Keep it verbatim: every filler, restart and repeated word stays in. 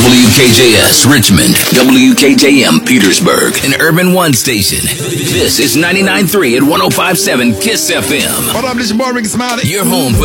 W K J S Richmond, W K J M Petersburg, an Urban One station. This is ninety-nine point three and one oh five point seven KISS F M. What up, this your boy Ricky Smiley. Your home for